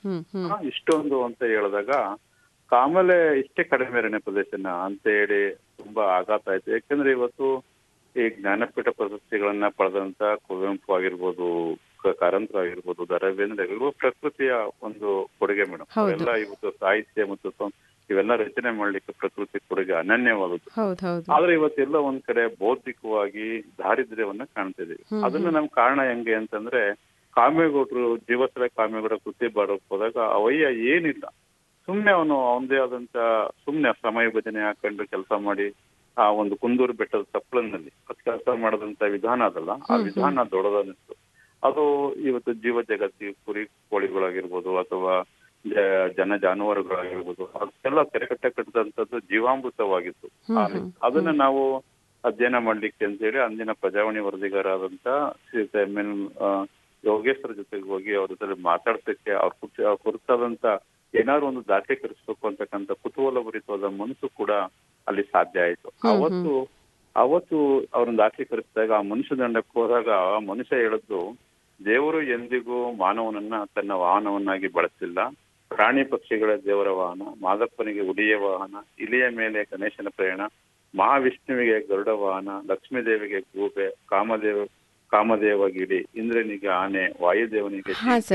ಇಷ್ಟೊಂದು ಅಂತ ಹೇಳಿದಾಗ ಆಮೇಲೆ ಇಷ್ಟೇ ಕಡಿಮೆ ಅರಣ್ಯ ಪ್ರದೇಶನ ಅಂತ ಹೇಳಿ ತುಂಬಾ ಆಘಾತ ಆಯ್ತು. ಯಾಕಂದ್ರೆ ಇವತ್ತು ಈ ಜ್ಞಾನಪೀಠ ಪ್ರಶಸ್ತಿಗಳನ್ನ ಪಡೆದಂತ ಕುವೆಂಪು ಆಗಿರ್ಬೋದು, ಕಾರಂತರು ಆಗಿರ್ಬೋದು, ದ ರಾ ಬೇಂದ್ರೆ ಆಗಿರ್ಬೋದು, ಪ್ರಕೃತಿಯ ಒಂದು ಕೊಡುಗೆ ಮೇಡಮ್. ಅವೆಲ್ಲ ಇವತ್ತು ಸಾಹಿತ್ಯ ಮತ್ತು ಇವೆಲ್ಲ ರಚನೆ ಮಾಡ್ಲಿಕ್ಕೆ ಪ್ರಕೃತಿ ಕೊಡುಗೆ ಅನನ್ಯವಾದದ್ದು. ಆದ್ರೆ ಇವತ್ತೆಲ್ಲ ಒಂದ್ ಕಡೆ ಬೌದ್ಧಿಕವಾಗಿ ದಾರಿದ್ರ್ಯವನ್ನ ಕಾಣ್ತಿದೀವಿ. ಅದನ್ನ ನಮ್ ಕಾರಣ ಹೆಂಗೆ ಅಂತಂದ್ರೆ, ಕಾಮೇಗೌಡರು ಜೀವಸಲ ಕಾಮೇಗೌಡ ಕೃತಿ ಬಾಡೋಕ್ ಹೋದಾಗ ಅವಯ್ಯ ಏನಿಲ್ಲ, ಸುಮ್ನೆ ಅವನು ಅವನದೇ ಆದಂತ ಸುಮ್ನೆ ಸಮಯ ಭಜನೆ ಹಾಕೊಂಡು ಕೆಲಸ ಮಾಡಿ ಆ ಒಂದು ಕುಂದೂರು ಬೆಟ್ಟದ ತಪ್ಪಲಿನಲ್ಲಿ ಕೆಲಸ ಮಾಡದಂತ ವಿಧಾನ ಅದಲ್ಲ, ಆ ವಿಧಾನ ದೊಡ್ಡದನ್ನಿಸ್ತು. ಅದು ಇವತ್ತು ಜೀವ ಜಗತ್ತಿ ಕುರಿ ಕೋಳಿಗಳಾಗಿರ್ಬೋದು ಅಥವಾ ಜನ ಜಾನುವಾರುಗಳಾಗಿರ್ಬೋದು ಅದೆಲ್ಲ ಕೆರೆಕಟ್ಟ ಕಟ್ಟಿದಂತದ್ದು ಜೀವಾಮೃತವಾಗಿತ್ತು. ಅದನ್ನ ನಾವು ಅಧ್ಯಯನ ಮಾಡ್ಲಿಕ್ಕೆ ಅಂತ ಹೇಳಿ ಅಂದಿನ ಪ್ರಜಾವಾಣಿ ವರದಿಗಾರಾದಂತ ಶ್ರೀಯುತ ಎಂ.ಎನ್. ಯೋಗೇಶ್ವರ ಜೊತೆಗೆ ಹೋಗಿ ಅವ್ರ ಜೊತೆ ಮಾತಾಡ್ಸಕ್ಕೆ ಅವ್ರ ಕುರಿತಾದಂತ ಏನಾದ್ರು ಒಂದು ದಾಖಲೀಕರಿಸಬೇಕು ಅಂತಕ್ಕಂಥ ಕುತೂಹಲಭರಿತವಾದ ಮನಸ್ಸು ಕೂಡ ಅಲ್ಲಿ ಸಾಧ್ಯ ಆಯ್ತು. ಅವತ್ತು ಅವ್ರನ್ನ ದಾಖಲೀಕರಿಸಿದಾಗ ಆ ಮನುಷ್ಯ ದಂಡಕ್ಕೆ ಹೋದಾಗ ಆ ಮನುಷ್ಯ ಹೇಳಿದ್ದು, ದೇವರು ಎಂದಿಗೂ ಮಾನವನನ್ನ ತನ್ನ ವಾಹನವನ್ನಾಗಿ ಬಳಸಿಲ್ಲ. ಪ್ರಾಣಿ ಪಕ್ಷಿಗಳ ದೇವರ ವಾಹನ, ಮಾದಪ್ಪನಿಗೆ ಉಡಿಯ ವಾಹನ, ಇಲಿಯ ಮೇಲೆ ಗಣೇಶನ ಪ್ರಯಾಣ, ಮಹಾವಿಷ್ಣುವಿಗೆ ಗರುಡ ವಾಹನ, ಲಕ್ಷ್ಮೀ ದೇವಿಗೆ ಗೂಬೆ, ಕಾಮದೇವ ಗಿಡಿ, ಇಂದ್ರನಿಗೆ ಆನೆ, ವಾಯುದೇವನಿಗೆ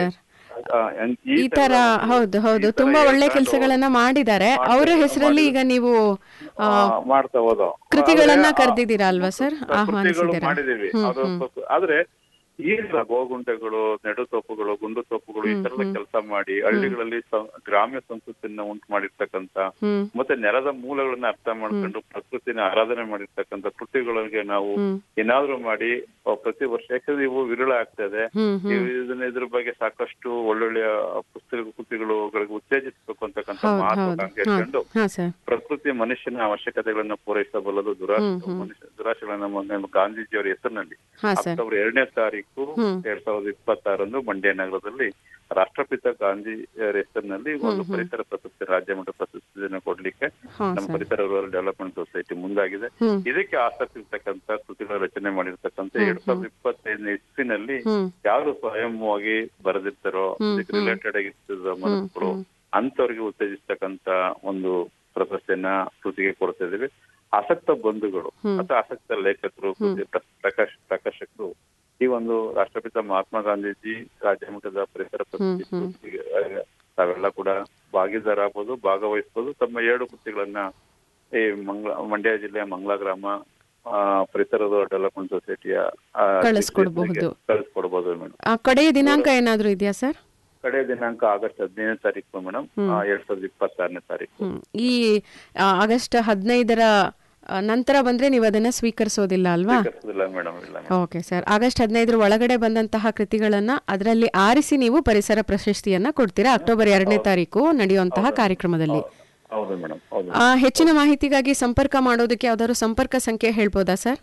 ಈ ತರ ಹೌದು ತುಂಬಾ ಒಳ್ಳೆ ಕೆಲಸಗಳನ್ನ ಮಾಡಿದ್ದಾರೆ. ಅವರ ಹೆಸರಲ್ಲಿ ಈಗ ನೀವು ಮಾಡ್ತಾ ಹೋದ ಕೃತಿಗಳನ್ನ ಕರೆದಿದ್ದೀರಾ ಅಲ್ವಾ ಸರ್? ಮಾಡಿದೀವಿ. ಆದ್ರೆ ಈಗ ಗೋಗುಂಟೆಗಳು, ನೆಡುತೋಪುಗಳು, ಗುಂಡು ತೋಪುಗಳು ಈ ತರದ ಕೆಲಸ ಮಾಡಿ ಹಳ್ಳಿಗಳಲ್ಲಿ ಗ್ರಾಮ್ಯ ಸಂಸ್ಕೃತಿಯನ್ನ ಉಂಟು ಮಾಡಿರ್ತಕ್ಕಂತ ಮತ್ತೆ ನೆಲದ ಮೂಲಗಳನ್ನ ಅರ್ಥ ಮಾಡ್ಕೊಂಡು ಪ್ರಕೃತಿನ ಆರಾಧನೆ ಮಾಡಿರ್ತಕ್ಕಂಥ ಕೃತಿಗಳಿಗೆ ನಾವು ಏನಾದ್ರು ಮಾಡಿ ಪ್ರತಿ ವರ್ಷ, ಯಾಕಂದ್ರೆ ಇವು ವಿರಳ ಆಗ್ತಾ ಇದೆ, ಇದ್ರ ಬಗ್ಗೆ ಸಾಕಷ್ಟು ಒಳ್ಳೊಳ್ಳೆಯ ಪುಸ್ತಕ ಕೃತಿಗಳಿಗೆ ಉತ್ತೇಜಿಸಬೇಕು ಅಂತಕ್ಕಂಥ ಮಹತ್ವಾಕಾಂಕ್ಷೆ ಇಟ್ಕೊಂಡು ಪ್ರಕೃತಿ ಮನುಷ್ಯನ ಅವಶ್ಯಕತೆಗಳನ್ನ ಪೂರೈಸಬಲ್ಲದು ದುರಾಶೆಗಳನ್ನ ಗಾಂಧೀಜಿಯವರ ಹೆಸರಿನಲ್ಲಿ ಅಕ್ಟೋಬರ್ 2ನೇ ತಾರೀಕು 2026 ಮಂಡ್ಯ ನಗರದಲ್ಲಿ ರಾಷ್ಟ್ರಪಿತ ಗಾಂಧಿಯವರ ಹೆಸರಿನಲ್ಲಿ ಒಂದು ಪರಿಸರ ಪ್ರಶಸ್ತಿ, ರಾಜ್ಯ ಮಟ್ಟ ಪ್ರಶಸ್ತಿಯನ್ನು ಕೊಡ್ಲಿಕ್ಕೆ ನಮ್ಮ ಪರಿಸರ ರೂರಲ್ ಡೆವಲಪ್ಮೆಂಟ್ ಸೊಸೈಟಿ ಮುಂದಾಗಿದೆ. ಇದಕ್ಕೆ ಆಸಕ್ತಿ ಇರ್ತಕ್ಕಂಥ ಕೃತಿಗಳ ರಚನೆ ಮಾಡಿರ್ತಕ್ಕಂಥ 2025 ಇಸ್ವಿನಲ್ಲಿ ಯಾರು ಸ್ವಯಂವಾಗಿ ಬರೆದಿರ್ತಾರೋ ಇದಕ್ಕೆ ರಿಲೇಟೆಡ್ ಆಗಿರ್ತಿರೋ ಮನಸ್ಸುಗಳು ಅಂತವ್ರಿಗೆ ಉತ್ತೇಜಿಸ್ತಕ್ಕಂತ ಒಂದು ಪ್ರಶಸ್ತಿಯನ್ನ ಕೃತಿಗೆ ಕೊಡ್ತಾ ಇದೀವಿ. ಆಸಕ್ತ ಬಂಧುಗಳು ಅಥವಾ ಆಸಕ್ತ ಲೇಖಕರು, ಪ್ರಕಾಶಕರು ಈ ಒಂದು ರಾಷ್ಟ್ರಪಿತ ಮಹಾತ್ಮ ಗಾಂಧೀಜಿ ರಾಜ್ಯ ಮಟ್ಟದ ಪರಿಸರ ಪ್ರಶಸ್ತಿ ತಾವೆಲ್ಲ ಕೂಡ ಭಾಗಿದಾರಾಗಬಹುದು, ಭಾಗವಹಿಸಬಹುದು. ತಮ್ಮ 2 ಕೃತಿಗಳನ್ನ ಈ ಮಂಡ್ಯ ಜಿಲ್ಲೆಯ ಮಂಗಳಾ ಗ್ರಾಮ ಪರಿಸರ ಡೆವಲಪ್ಮೆಂಟ್ ಸೊಸೈಟಿಯ ಕಳಿಸ್ಕೊಡ್ಬಹುದು ಮೇಡಮ್. ಕಡೆಯ ದಿನಾಂಕ ಏನಾದ್ರು ಇದೆಯಾ ಸರ್? ಕಡೆಯ ದಿನಾಂಕ ಆಗಸ್ಟ್ 15ನೇ ತಾರೀಕು ಮೇಡಮ್, 2026ನೇ ತಾರೀಕು. ಈ ಆಗಸ್ಟ್ 15ರ ನಂತರ ಬಂದ್ರೆ ನೀವು ಅದನ್ನ ಸ್ವೀಕರಿಸೋದಿಲ್ಲ ಅಲ್ವಾ? Okay sir. ಆಗಸ್ಟ್ 15ರ ಒಳಗಡೆ ಬಂದಂತಹ ಕೃತಿಗಳನ್ನ ಅದರಲ್ಲಿ ಆರಿಸಿ ನೀವು ಪರಿಸರ ಪ್ರಶಸ್ತಿಯನ್ನ ಕೊಡ್ತೀರಾ ಅಕ್ಟೋಬರ್ 2ನೇ ತಾರೀಕು ನಡೆಯುವಂತಹ ಕಾರ್ಯಕ್ರಮದಲ್ಲಿ. ಹೆಚ್ಚಿನ ಮಾಹಿತಿಗಾಗಿ ಸಂಪರ್ಕ ಮಾಡೋದಕ್ಕೆ ಯಾವ್ದಾದ್ರು ಸಂಪರ್ಕ ಸಂಖ್ಯೆ ಹೇಳ್ಬೋದಾ ಸರ್?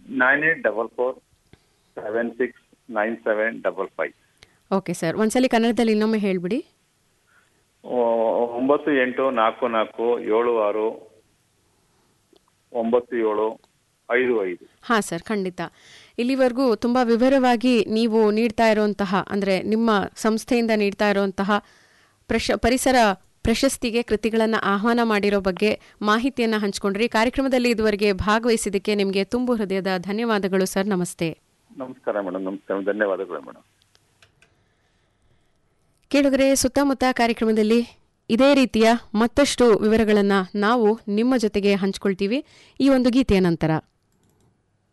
9844769755. ಓಕೆ ಸರ್, ಒಂದ್ಸಲಿ ಕನ್ನಡದಲ್ಲಿ ಇನ್ನೊಮ್ಮೆ ಹೇಳ್ಬಿಡಿ. 9844769755. ಹಾ ಸರ್, ಖಂಡಿತ. ಇಲ್ಲಿವರೆಗೂ ತುಂಬಾ ವಿವರವಾಗಿ ನೀವು ನೀಡ್ತಾ ಇರುವಂತಹ, ಅಂದ್ರೆ ನಿಮ್ಮ ಸಂಸ್ಥೆಯಿಂದ ನೀಡ್ತಾ ಇರುವಂತಹ ಪರಿಸರ ಪ್ರಶಸ್ತಿಗೆ ಕೃತಿಗಳನ್ನ ಆಹ್ವಾನ ಮಾಡಿರೋ ಬಗ್ಗೆ ಮಾಹಿತಿಯನ್ನ ಹಂಚಿಕೊಂಡ್ರಿ. ಕಾರ್ಯಕ್ರಮದಲ್ಲಿ ಇದುವರೆಗೆ ಭಾಗವಹಿಸಿದ್ದಕ್ಕೆ ನಿಮಗೆ ತುಂಬು ಹೃದಯದ ಧನ್ಯವಾದಗಳು ಸರ್. ನಮಸ್ತೆ. ನಮಸ್ಕಾರ ಮೇಡಮ್. ನಮಸ್ಕಾರ, ಧನ್ಯವಾದಗಳು ಮೇಡಮ್. ಕೇಳುಗರೆ, ಸುತ್ತಮುತ್ತ ಕಾರ್ಯಕ್ರಮದಲ್ಲಿ ಇದೇ ರೀತಿಯ ಮತ್ತಷ್ಟು ವಿವರಗಳನ್ನು ನಾವು ನಿಮ್ಮ ಜೊತೆಗೆ ಹಂಚಿಕೊಳ್ತೀವಿ ಈ ಒಂದು ಗೀತೆಯ ನಂತರ.